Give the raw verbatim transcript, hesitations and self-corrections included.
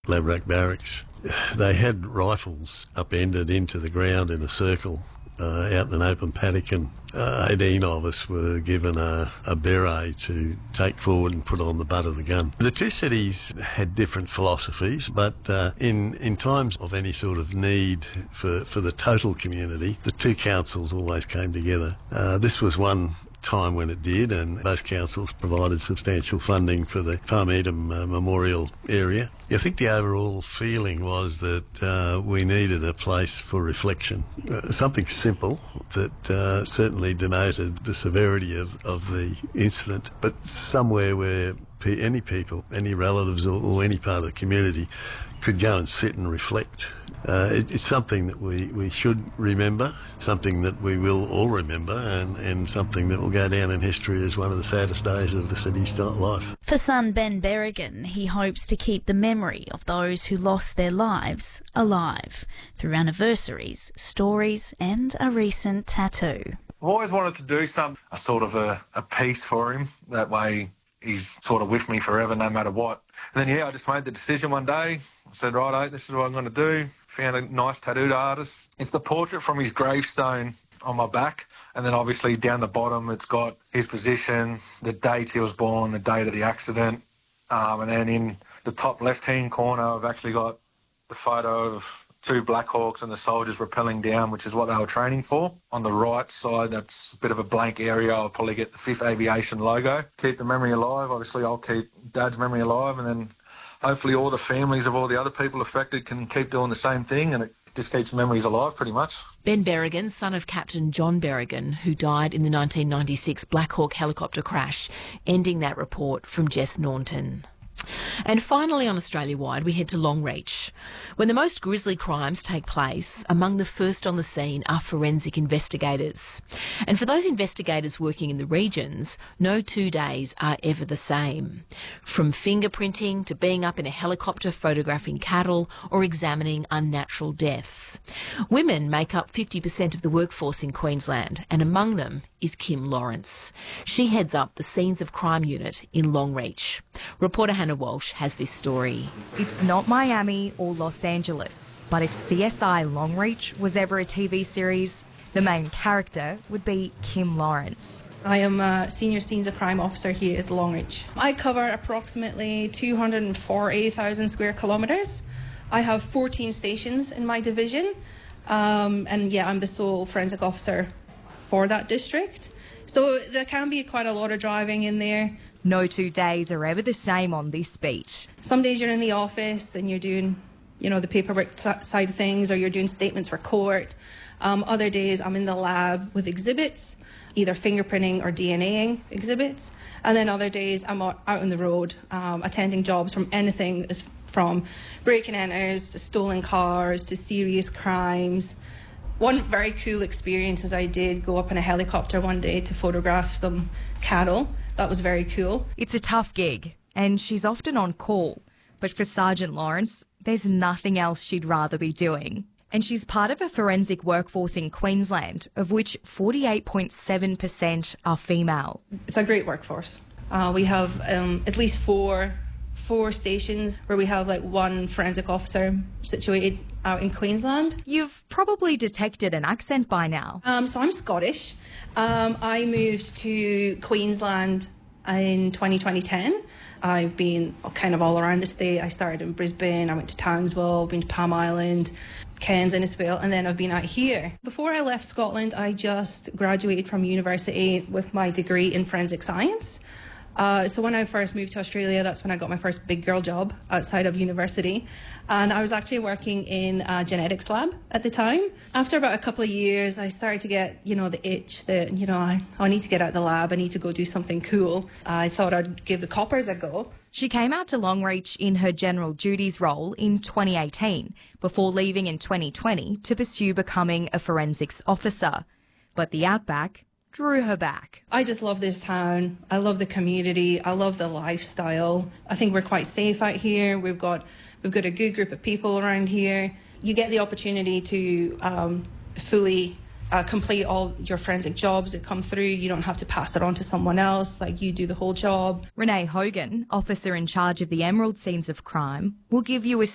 Laverack Barracks. They had rifles upended into the ground in a circle uh, out in an open paddock, and uh, eighteen of us were given a, a beret to take forward and put on the butt of the gun. The two cities had different philosophies, but uh, in, in times of any sort of need for, for the total community, the two councils always came together. Uh, this was one time when it did, and both councils provided substantial funding for the Palmeedom uh, Memorial area. I think the overall feeling was that uh, we needed a place for reflection, uh, something simple that uh, certainly denoted the severity of, of the incident, but somewhere where pe- any people, any relatives or, or any part of the community could go and sit and reflect. Uh, it, it's something that we, we should remember, something that we will all remember, and, and something that will go down in history as one of the saddest days of the city's life. For son Ben Berrigan, he hopes to keep the memory of those who lost their lives alive through anniversaries, stories and a recent tattoo. I've always wanted to do some a sort of a, a piece for him. That way he's sort of with me forever, no matter what. And then, yeah, I just made the decision one day. I said, righto, this is what I'm going to do. Found a nice tattooed artist. It's the portrait from his gravestone on my back. And then obviously down the bottom, it's got his position, the date he was born, the date of the accident. Um, and then in the top left-hand corner, I've actually got the photo of two Black Hawks and the soldiers rappelling down, which is what they were training for. On the right side, that's a bit of a blank area. I'll probably get the fifth Aviation logo. Keep the memory alive. Obviously, I'll keep Dad's memory alive, and then hopefully all the families of all the other people affected can keep doing the same thing, and it just keeps memories alive pretty much. Ben Berrigan, son of Captain John Berrigan, who died in the nineteen ninety-six Black Hawk helicopter crash, ending that report from Jess Naunton. And finally on Australia-wide, we head to Longreach. When the most grisly crimes take place, among the first on the scene are forensic investigators. And for those investigators working in the regions, no two days are ever the same. From fingerprinting to being up in a helicopter photographing cattle or examining unnatural deaths. Women make up fifty percent of the workforce in Queensland, and among them is Kim Lawrence. She heads up the Scenes of Crime unit in Longreach. Reporter Hannah Walsh has this story. It's not Miami or Los Angeles, but if C S I Longreach was ever a T V series, the main character would be Kim Lawrence. I am a Senior Scenes of Crime Officer here at Longreach. I cover approximately two hundred forty thousand square kilometres. I have fourteen stations in my division, um, and yeah, I'm the sole forensic officer for that district. So there can be quite a lot of driving in there. No two days are ever the same on this beat. Some days you're in the office and you're doing, you know, the paperwork side of things, or you're doing statements for court. Um, other days I'm in the lab with exhibits, either fingerprinting or DNAing exhibits. And then other days I'm out on the road, um, attending jobs from anything from break and enters to stolen cars to serious crimes. One very cool experience is I did go up in a helicopter one day to photograph some cattle. That was very cool. It's a tough gig, and she's often on call. But for Sergeant Lawrence, there's nothing else she'd rather be doing. And she's part of a forensic workforce in Queensland, of which forty-eight point seven percent are female. It's a great workforce. Uh, we have um, at least four four stations where we have like one forensic officer situated out in Queensland. You've probably detected an accent by now. Um, so I'm Scottish. Um, I moved to Queensland in twenty ten. I've been kind of all around the state. I started in Brisbane, I went to Townsville, been to Palm Island, Cairns, Innisfail, and then I've been out here. Before I left Scotland, I just graduated from university with my degree in forensic science. Uh, so when I first moved to Australia, that's when I got my first big girl job outside of university. And I was actually working in a genetics lab at the time. After about a couple of years, I started to get, you know, the itch that, you know, I, I need to get out of the lab. I need to go do something cool. I thought I'd give the coppers a go. She came out to Longreach in her general duties role in twenty eighteen, before leaving in twenty twenty to pursue becoming a forensics officer. But the outback drew her back. I just love this town. I love the community. I love the lifestyle. I think we're quite safe out here. We've got we've got a good group of people around here. You get the opportunity to um, fully uh, complete all your forensic jobs that come through. You don't have to pass it on to someone else. Like, you do the whole job. Renee Hogan, officer in charge of the Emerald Scenes of Crime, will give you a